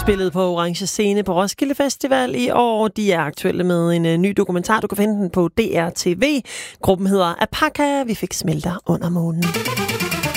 spillet på Orange Scene på Roskilde Festival i år. De er aktuelle med en ny dokumentar. Du kan finde den på DR TV. Gruppen hedder Apaka. Vi fik smelter under månen.